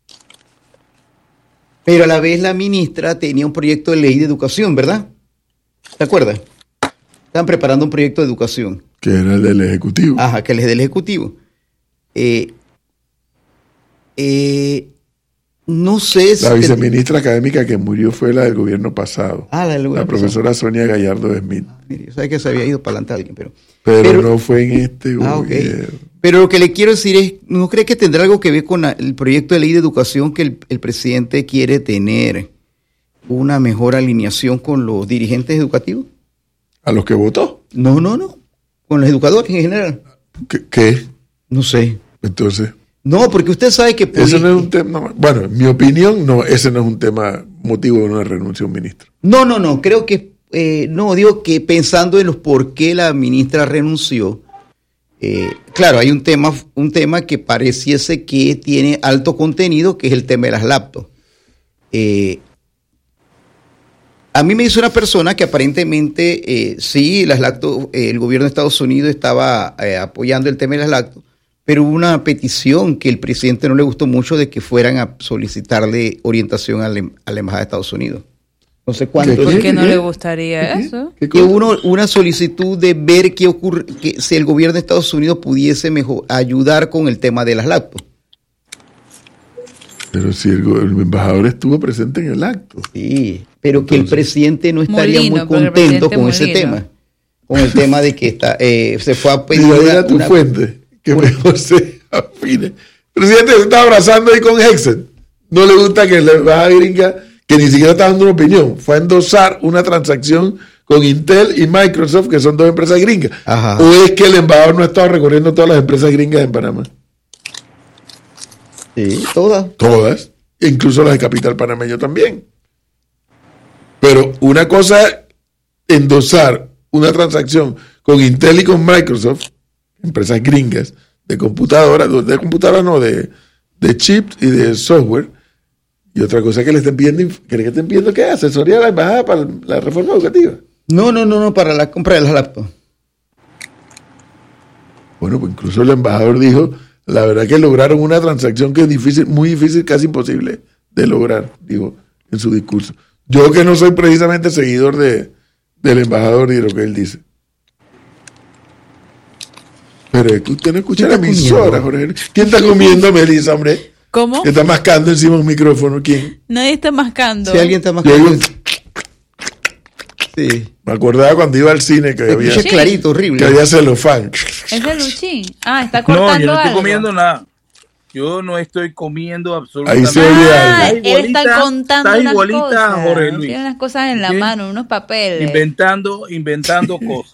Pero a la vez la ministra tenía un proyecto de ley de educación, ¿verdad? ¿Te acuerdas? Estaban preparando un proyecto de educación. Que era el del Ejecutivo. Ajá, que les del Ejecutivo. Eh, eh, no sé si... La viceministra académica que murió fue la del gobierno pasado. Ah, la del gobierno La profesora Sonia Gallardo Smith. Mire, yo sabía que se había ido para adelante alguien, pero... Pero, Pero- no fue en este Ah, ok. gobierno. Pero lo que le quiero decir es, ¿no cree que tendrá algo que ver con la- el proyecto de ley de educación que el, el presidente quiere tener una mejor alineación con los dirigentes educativos? ¿A los que votó? No, no, no. Con los educadores en general. ¿Qué? qué? No sé. Entonces, No, porque usted sabe que... eso no es un tema... Bueno, en mi opinión, no, ese no es un tema motivo de una renuncia a un ministro. No, no, no, creo que, eh, no, digo que pensando en los por qué la ministra renunció, eh, claro, hay un tema, un tema que pareciese que tiene alto contenido, que es el tema de las laptops. Eh, a mí me dice una persona que aparentemente, eh, sí, las laptops, eh, el gobierno de Estados Unidos estaba eh, apoyando el tema de las laptops, pero hubo una petición que el presidente no le gustó mucho de que fueran a solicitarle orientación a la, a la Embajada de Estados Unidos. No sé cuánto. ¿Qué, ¿Por qué, qué no qué? le gustaría ¿Qué? eso? ¿Qué Que cosa? uno, una solicitud de ver qué ocurre, que si el gobierno de Estados Unidos pudiese mejor ayudar con el tema de las laptops. Pero si el, go- el embajador estuvo presente en el acto. Sí, pero que el Entonces, presidente no estaría Molino, muy porque el contento presidente con ese Molino. tema. Con el tema de que está, eh, se fue a pedir Mira, una- mira tu una- fuente, que una- mejor se afine. presidente se está abrazando ahí con Hexen. No le gusta que la embajada gringa, que ni siquiera está dando una opinión, fue a endosar una transacción con Intel y Microsoft, que son dos empresas gringas. Ajá. ¿O es que el embajador no ha estado recorriendo todas las empresas gringas en Panamá? Sí, todas. Todas, incluso las de capital panameño también. Pero una cosa es endosar una transacción con Intel y con Microsoft, empresas gringas, de computadoras, de computadoras no, de, de chips y de software, y otra cosa es que le estén pidiendo, que le estén pidiendo ¿qué? Asesoría a la embajada para la reforma educativa. No, no, no, no, para la compra de las laptops. Bueno, pues incluso el embajador dijo, la verdad que lograron una transacción que es difícil, muy difícil, casi imposible de lograr, dijo en su discurso. Yo que no soy precisamente seguidor de, del embajador y de lo que él dice. Pero es que usted no escucha la emisora, Jorge. ¿Quién está comiendo, Melissa, hombre? ¿Cómo? ¿Qué está mascando encima de un micrófono? ¿Quién? Nadie está mascando. Si alguien está mascando. Sí. Me acordaba cuando iba al cine que había... Escuché clarito, horrible. Que había celofán. ¿Es de Luchín? Ah, está cortando No, yo no estoy algo. comiendo nada. Yo no estoy comiendo absolutamente Ahí se oye Ah, algo. él está contando está unas igualita cosas. a Jorge Luis. Tiene unas cosas en la ¿Sí? mano, unos papeles. Inventando, inventando cosas.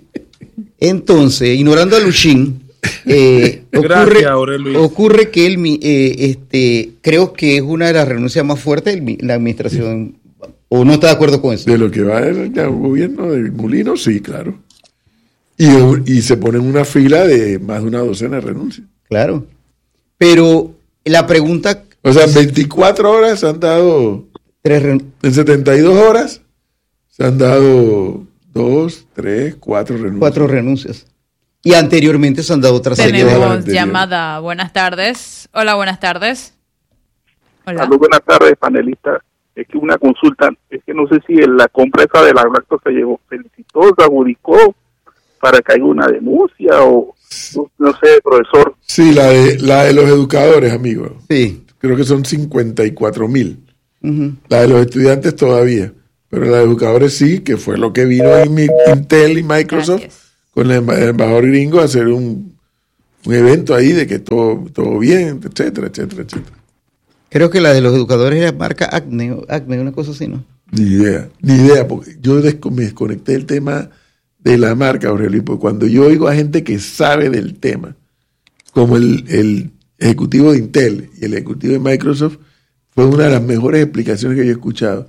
Entonces, ignorando a Luchín, eh, ocurre, Gracias, ocurre que él, eh, este, creo que es una de las renuncias más fuertes de la administración, o no está de acuerdo con eso. De lo que va el gobierno del Molino, sí, claro. Y, y se pone en una fila de más de una docena de renuncias. Claro. Pero la pregunta... O sea, en veinticuatro horas se han dado... Tres ren... En setenta y dos horas se han dado dos, tres, cuatro renuncias. Cuatro renuncias. Y anteriormente se han dado otras series. Tenemos llamada. Buenas tardes. Hola, buenas tardes. Hola. Salud, buenas tardes, panelistas. Es que una consulta, es que no sé si la compra esa de la lacto se llevó, se licitó, se adjudicó para que haya una denuncia o no, no sé, profesor. Sí, la de, la de los educadores, amigo. Sí. Creo que son cincuenta y cuatro mil. Uh-huh. La de los estudiantes todavía. Pero la de educadores sí, que fue lo que vino en Intel y Microsoft. Gracias. Con el embajador gringo a hacer un, un evento ahí de que todo, todo bien, etcétera, etcétera, etcétera. Creo que la de los educadores era marca Acme, Acme, una cosa así, ¿no? Ni idea, ni idea, porque yo desco- me desconecté del tema de la marca, Aurelio, porque cuando yo oigo a gente que sabe del tema, como el, el ejecutivo de Intel y el ejecutivo de Microsoft, fue una de las mejores explicaciones que yo he escuchado.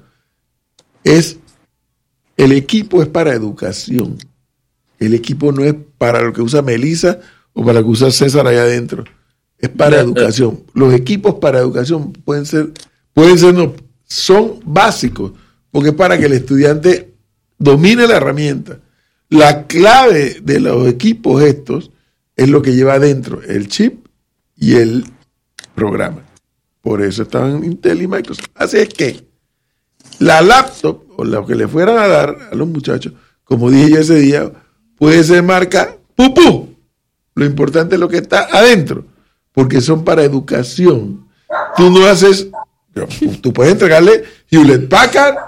Es, el equipo es para educación. El equipo no es para lo que usa Melissa o para lo que usa César allá adentro. Es para educación. Los equipos para educación pueden ser, pueden ser, no, son básicos, porque es para que el estudiante domine la herramienta. La clave de los equipos estos es lo que lleva adentro, el chip y el programa. Por eso estaban Intel y Microsoft. Así es que la laptop, o lo que le fueran a dar a los muchachos, como dije yo ese día, puede ser marca pupú. Lo importante es lo que está adentro, porque son para educación. Tú no haces, tú puedes entregarle Hewlett Packard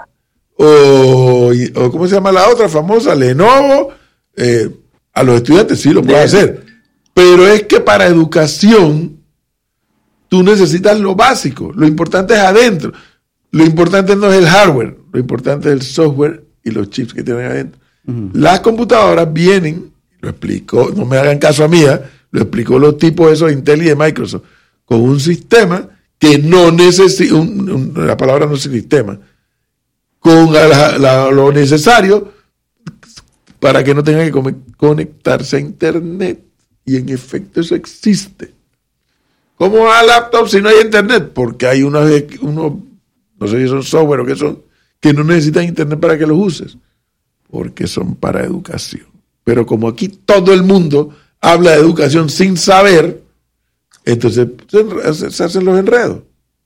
o, o ¿cómo se llama la otra famosa? Lenovo. Eh, a los estudiantes sí lo puedes hacer, pero es que para educación tú necesitas lo básico. Lo importante es adentro. Lo importante no es el hardware, lo importante es el software y los chips que tienen adentro. Uh-huh. Las computadoras vienen, lo explicó, no me hagan caso a mí, ¿eh? Lo explicó los tipos esos de Intel y de Microsoft, con un sistema que no necesita, un, un, la palabra no es sistema, con la, la, lo necesario para que no tengan que conectarse a Internet. Y en efecto eso existe. ¿Cómo va la laptop si no hay Internet? Porque hay unos, unos, no sé si son software o qué son, que no necesitan Internet para que los uses. Porque son para educación. Pero como aquí todo el mundo habla de educación sin saber, entonces se, se hacen los enredos.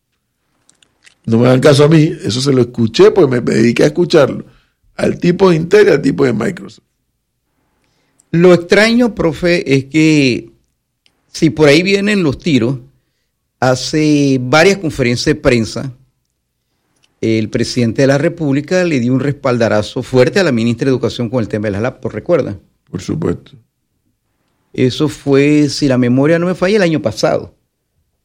No me hagan caso a mí, eso se lo escuché, pues me dediqué a escucharlo. Al tipo de Intel y al tipo de Microsoft. Lo extraño, profe, es que si por ahí vienen los tiros, hace varias conferencias de prensa, el presidente de la República le dio un respaldarazo fuerte a la ministra de Educación con el tema de las laptops, ¿recuerdan? Por supuesto. Eso fue, si la memoria no me falla, el año pasado.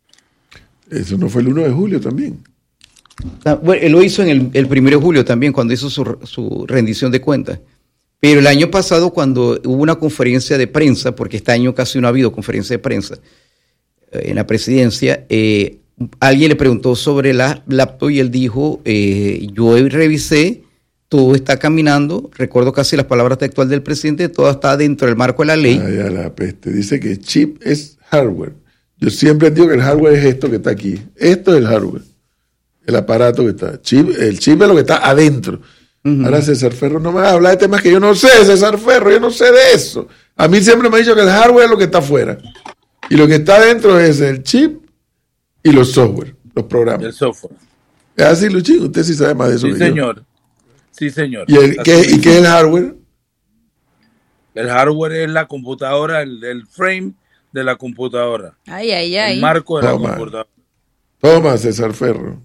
Eso no fue el uno de julio también. Bueno, él lo hizo en el, el primero de julio también, cuando hizo su, su rendición de cuentas. Pero el año pasado, cuando hubo una conferencia de prensa, porque este año casi no ha habido conferencia de prensa eh, en la presidencia, eh, alguien le preguntó sobre la laptop y él dijo, eh, yo revisé, todo está caminando, recuerdo casi las palabras textuales del presidente, todo está dentro del marco de la ley. Ay, a la peste. Dice que chip es hardware. Yo siempre digo que el hardware es esto que está aquí. Esto es el hardware. El aparato que está. Chip, el chip es lo que está adentro. Uh-huh. Ahora César Ferro no me va a hablar de temas que yo no sé, César Ferro, yo no sé de eso. A mí siempre me ha dicho que el hardware es lo que está afuera. Y lo que está adentro es el chip y los software, los programas. El software. ¿Es así, Luchín? Usted sí sabe más de eso sí, que señor. yo. Sí, señor. ¿Y, el, ¿qué, ¿Y qué es el hardware? El hardware es la computadora, el, el frame de la computadora. Ay, ay, ay. El marco de Toma. la computadora. Toma, César Ferro.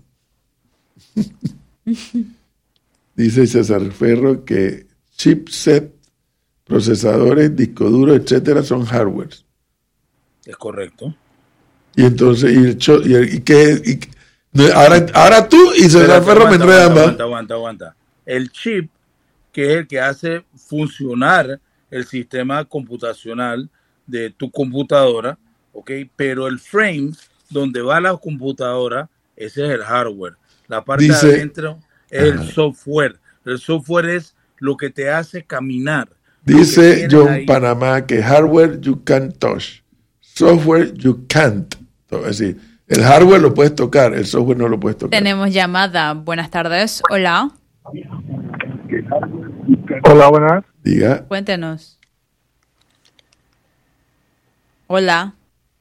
Dice César Ferro que chipset, procesadores, disco duro, etcétera, son hardware. Es correcto. Y entonces, ¿y, el cho, y, el, y qué? Y, ahora, ahora tú y César Pero, Ferro aguanta, me enredan más. Aguanta, aguanta, aguanta. El chip, que es el que hace funcionar el sistema computacional de tu computadora, ¿ok? Pero el frame donde va la computadora, ese es el hardware. La parte Dice, de adentro es ajá. el software. El software es lo que te hace caminar. Dice John ahí. Panamá que hardware you can touch, software you can't. Es decir, el hardware lo puedes tocar, el software no lo puedes tocar. Tenemos llamada. Buenas tardes. Hola. Hola, buenas. Diga. Cuéntenos. Hola.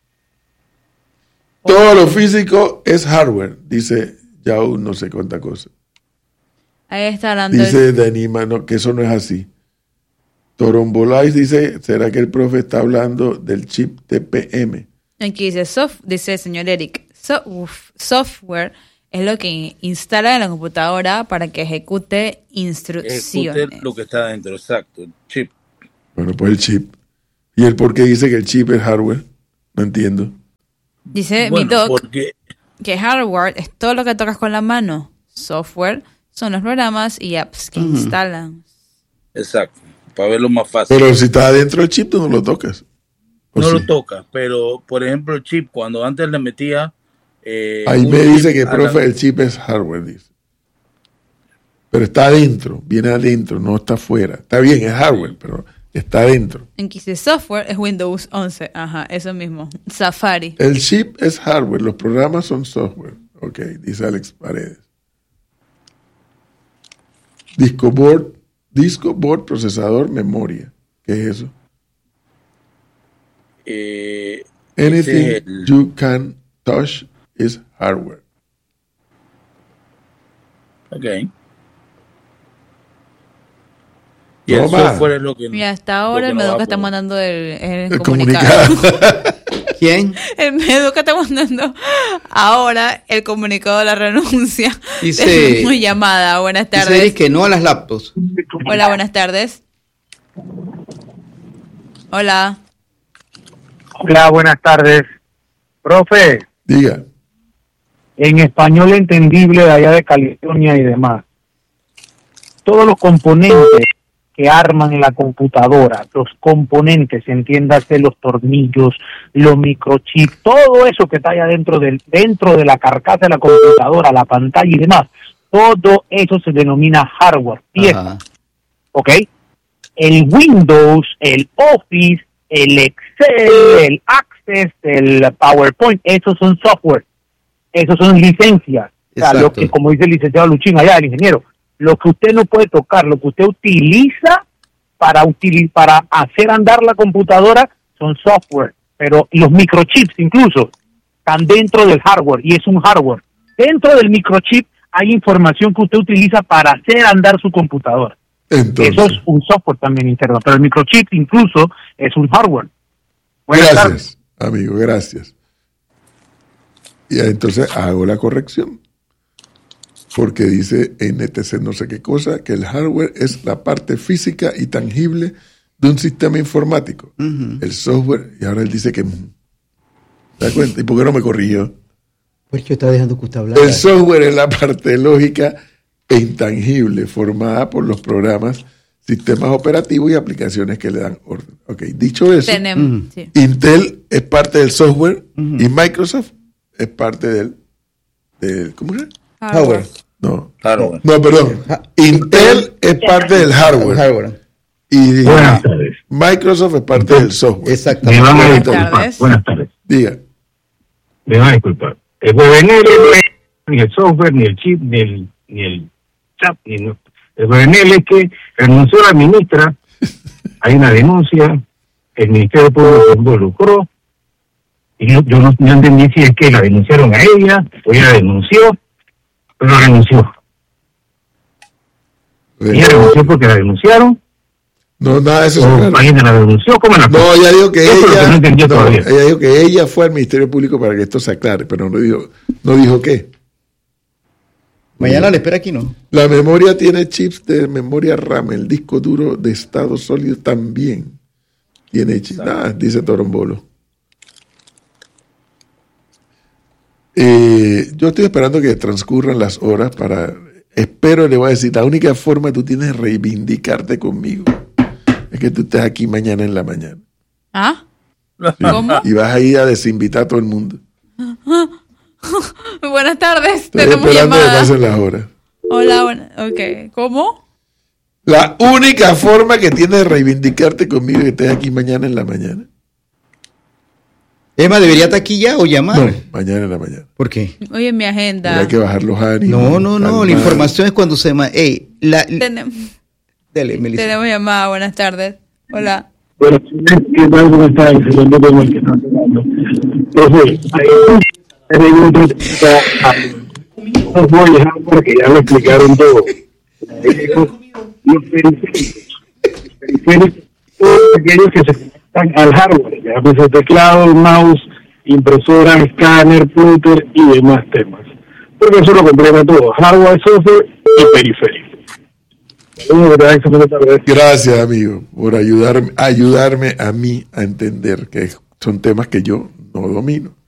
Todo lo físico es hardware, dice Yao, no sé cuánta cosa. Ahí está hablando. Dice el... Danima, no, que eso no es así. Torombolais dice, ¿será que el profe está hablando del chip T P M? Aquí dice, soft, dice el señor Eric, so, uf, software es lo que instala en la computadora para que ejecute instrucciones. Ejecute lo que está dentro, exacto, el chip. Bueno, pues el chip. ¿Y el por qué dice que el chip es hardware? No entiendo. Dice bueno, mi doc porque... que hardware es todo lo que tocas con la mano. Software son los programas y apps que uh-huh. instalan. Exacto, para verlo más fácil. Pero si está adentro del chip, tú no lo tocas. No sí? lo tocas, pero por ejemplo el chip, cuando antes le metía... Eh, Ahí me dice que, profe, la... el chip es hardware, dice. Pero está adentro, viene adentro, no está afuera. Está bien, es hardware, pero está adentro. En que dice software es Windows once, ajá, eso mismo. Safari. El chip es hardware, los programas son software. Ok, dice Alex Paredes. Disco board, disco board, procesador, memoria. ¿Qué es eso? Eh, Anything el... you can touch is hardware. Ok. Y el software es lo que... Y hasta ahora el Meduca está mandando el, el, el comunicado. comunicado. ¿Quién? El Meduca está mandando ahora el comunicado de la renuncia. Dice... Muy llamada. Buenas tardes. Dice que no a las laptops. Hola, buenas tardes. Hola. Hola, buenas tardes. Profe. Diga. En español entendible de allá de California y demás. Todos los componentes que arman la computadora, los componentes, entiéndase los tornillos, los microchips, todo eso que está allá dentro del dentro de la carcasa de la computadora, la pantalla y demás, todo eso se denomina hardware, pieza. ¿Ok? El Windows, el Office, el Excel, el Access, el PowerPoint, esos son software, esos son licencias. O sea, lo que, como dice el licenciado Luchín allá, el ingeniero, lo que usted no puede tocar, lo que usted utiliza para util- para hacer andar la computadora son software, pero los microchips incluso están dentro del hardware y es un hardware. Dentro del microchip hay información que usted utiliza para hacer andar su computadora. Entonces, eso es un software también interno, pero el microchip incluso es un hardware. Buenas gracias, tardes. Amigo, gracias. Y entonces hago la corrección. Porque dice N T C no sé qué cosa, que el hardware es la parte física y tangible de un sistema informático. Uh-huh. El software, y ahora él dice que... ¿Te das cuenta? ¿Y por qué no me corrigió? Pues yo estaba dejando que usted hablara. El software es la parte lógica e intangible formada por los programas, sistemas operativos y aplicaciones que le dan orden. Ok, dicho eso, Tenemos, sí. Intel es parte del software uh-huh. y Microsoft es parte del, del ¿cómo es? Hardware. No, hardware. no, perdón. Intel es parte del hardware. hardware. Y Buenas tardes. Microsoft es parte del software. Exactamente. Me van a Buenas disculpar. tardes. Buenas tardes. Diga. Me van a disculpar. El W N L no es ni el software, ni el chip, ni el, ni el chat. Ni no. El W N L es que renunció la ministra, hay una denuncia, el Ministerio Público se involucró, y yo, yo no, no entendí si es que la denunciaron a ella, o ella denunció, pero renunció. Bueno. Ella renunció porque la denunciaron. No, nada de eso. O alguien la denunció, ¿cómo la No, ella dijo que eso ella, es lo que no entendió no, todavía. ella dijo que ella fue al Ministerio Público para que esto se aclare, pero no dijo, no dijo qué. Mañana le espera aquí, ¿no? La memoria tiene chips de memoria RAM, el disco duro de estado sólido también tiene chips. Ah, dice Torombolo. Eh, yo estoy esperando que transcurran las horas para, espero, le voy a decir, la única forma que tú tienes de reivindicarte conmigo es que tú estés aquí mañana en la mañana. ¿Ah? Sí. ¿Cómo? Y vas a ir a desinvitar a todo el mundo. Buenas tardes, Estoy tenemos esperando que llamada. pasen las horas. Hola, buena, ok. ¿Cómo? La única forma que tienes de reivindicarte conmigo es que estés aquí mañana en la mañana. Emma, ¿debería estar aquí ya o llamar? No, mañana en la mañana. ¿Por qué? Oye, en mi agenda. Hay que bajar los ánimos. No, no, no, calmar. la información es cuando se... Ma Ey, la... Tenemos, Dale, Melissa. tenemos llamada, buenas tardes. Hola. Bueno, ¿qué tal? ¿Cómo está? El segundo tema que está hablando. Entonces, hay un no voy a dejar porque ya lo explicaron todo. Los periféricos, periféricos, todos aquellos que se conectan al hardware, ya pues el teclado, mouse, impresora, escáner, plotter y demás temas. Porque eso lo completa todo, hardware, software y periférico. Gracias, amigo, por ayudarme, ayudarme a mí a entender que son temas que yo no domino.